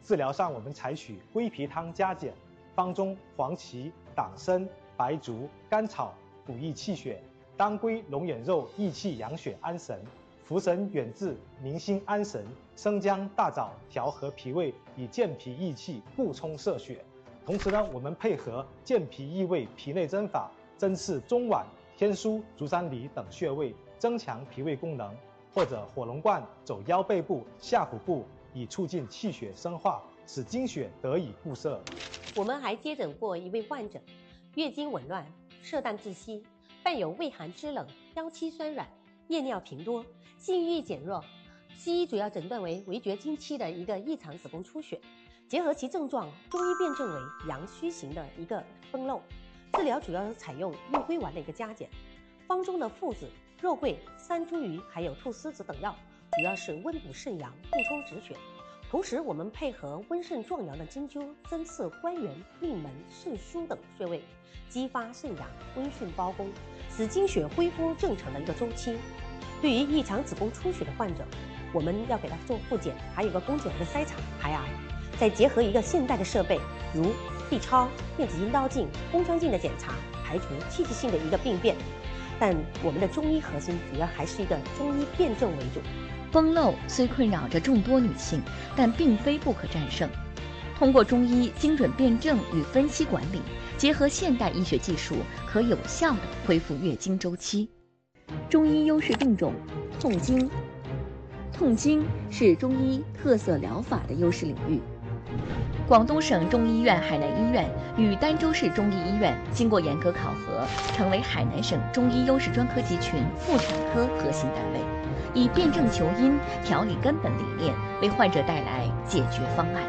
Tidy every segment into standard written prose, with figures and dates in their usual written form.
治疗上我们采取龟皮汤加减，方中黄芪、党参、白术、甘草补益气血，当归、龙眼肉益气养血安神，茯神远志宁心安神，生姜、大枣调和脾胃，以健脾益气、补充摄血。同时呢，我们配合健脾益胃、脾内针法，针刺中脘、天枢、足三里等穴位，增强脾胃功能。或者火龙贯走腰背部、下腹部，以促进气血生化，使经血得以固摄。 我们还接诊过一位患者，月经紊乱、射诞窒息，伴有畏寒肢冷、腰膝酸软、夜尿频多、性欲减弱。西医主要诊断为围绝经期的一个异常子宫出血，结合其症状，中医辨证为阳虚型的一个崩漏。治疗主要采用肉桂丸的一个加减，方中的附子、肉桂、山茱萸还有菟丝子等药，主要是温补肾阳、补充止血。同时，我们配合温肾壮阳的针灸，针刺关元、命门、肾腧等穴位，激发肾阳，温煦包宫，使经血恢复正常的一个周期。对于异常子宫出血的患者，我们要给他做复检，还有个宫颈的筛查、排癌，再结合一个现代的设备，如 B 超、电子阴道镜、宫腔镜的检查，排除器质性的一个病变。但我们的中医核心主要还是一个中医辨证为主。 崩漏虽困扰着众多女性，但并非不可战胜。通过中医精准辨证与分析管理，结合现代医学技术，可有效地恢复月经周期。中医优势病种：痛经。痛经是中医特色疗法的优势领域。广东省中医院海南医院与儋州市中医医院经过严格考核，成为海南省中医优势专科集群妇产科核心单位，以辨证求因、调理根本理念为患者带来解决方案。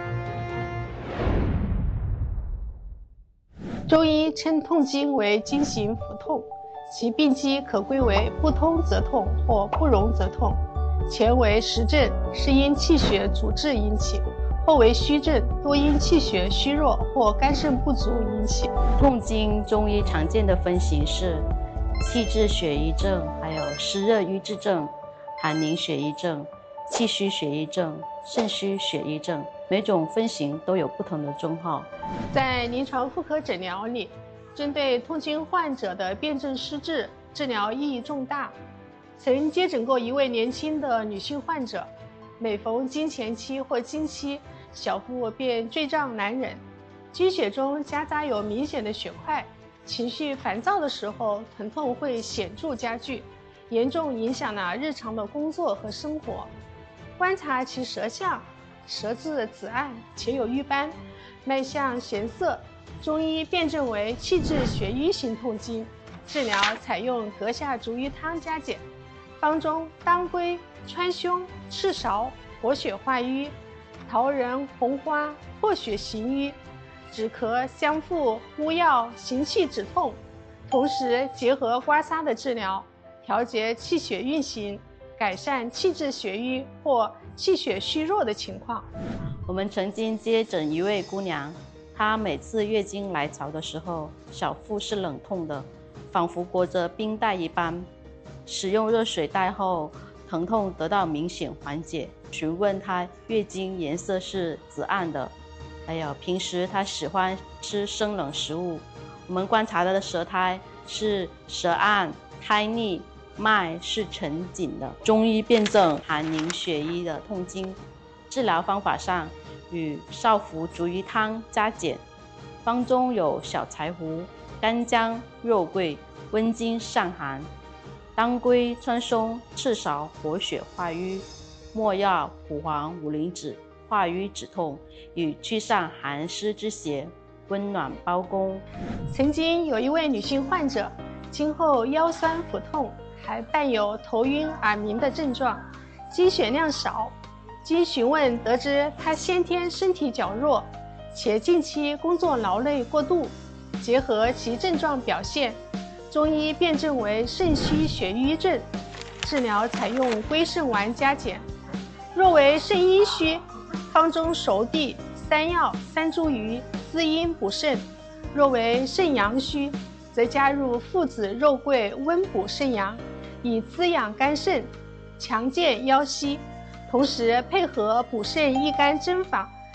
中医称痛经为经行腹痛，其病机可归为不通则痛或不容则痛。前为实症，是因气血阻滞引起；后为虚症，多因气血虚弱或肝肾不足引起。 痛经中医常见的分型是气滞血瘀症，还有湿热瘀滞症、寒凝血瘀症、气虚血瘀症、肾虚血瘀症，每种分型都有不同的钟号。 在临床妇科诊疗里，针对痛经患者的辨证施治，治疗意义重大。曾接诊过一位年轻的女性患者，每逢经前期或经期，小腹便坠胀难忍，经血中夹杂有明显的血块，情绪烦躁的时候，疼痛会显著加剧，严重影响了日常的工作和生活。观察其舌象，舌质紫暗且有瘀斑，脉象咸涩，中医辨证为气滞血瘀型痛经，治疗采用阁下逐瘀汤加减，方中当归、川芎、赤芍活血化瘀，桃仁、红花破血行瘀，止咳、香附、乌药行气止痛，同时结合刮痧的治疗，调节气血运行，改善气滞血瘀或气血虚弱的情况。 我们曾经接诊一位姑娘，她每次月经来潮的时候，小腹是冷痛的，仿佛裹着冰袋一般。使用热水袋后，疼痛得到明显缓解。询问她月经颜色是紫暗的，还有平时她喜欢吃生冷食物。我们观察她的舌苔是舌暗、苔腻，脉是沉紧的。中医辨证寒凝血瘀的痛经，治疗方法上与少服逐瘀汤加减，方中有小柴胡、干姜、肉桂，温经散寒；当归、川芎、赤芍活血化瘀；没药、蒲黄、五灵脂化瘀止痛，以驱散寒湿之邪，温暖包宫。 曾经有一位女性患者，经后腰酸腹痛，还伴有头晕耳鸣的症状，经血量少。经询问得知她先天身体较弱，且近期工作劳累过度，结合其症状表现，中医辨证为肾虚血瘀症，治疗采用归肾丸加减。若为肾阴虚，方中熟地、山药、山茱萸滋阴补肾；若为肾阳虚，则加入附子、肉桂温补肾阳，以滋养肝肾，强健腰膝。同时配合补肾益肝针法，